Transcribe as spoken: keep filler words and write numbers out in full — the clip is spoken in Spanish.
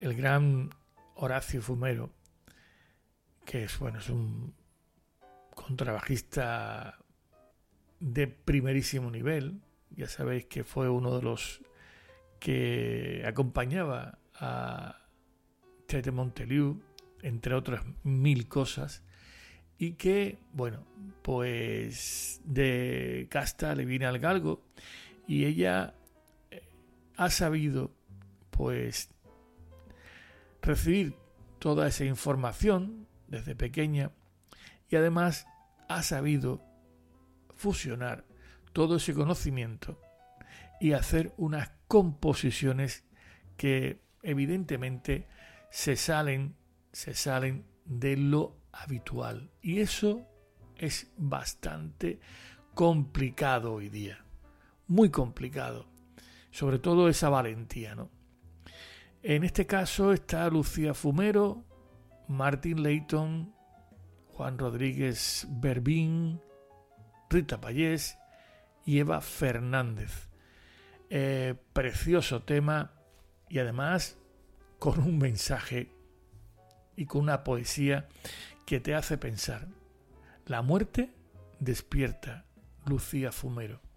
el gran Horacio Fumero, que es, bueno, es un contrabajista de primerísimo nivel. Ya sabéis que fue uno de los que acompañaba a Tete Montoliu, entre otras mil cosas, y que, bueno, pues de casta le viene al galgo, y ella ha sabido, pues, recibir toda esa información desde pequeña, y además ha sabido fusionar todo ese conocimiento y hacer unas composiciones que evidentemente se salen, se salen de lo habitual, y eso es bastante complicado hoy día, muy complicado, sobre todo esa valentía, ¿no? En este caso está Lucía Fumero, Martin Layton, Juan Rodríguez Berbín, Rita Payés y Eva Fernández. Eh, precioso tema, y además con un mensaje y con una poesía que te hace pensar. La muerte despierta, Lucía Fumero.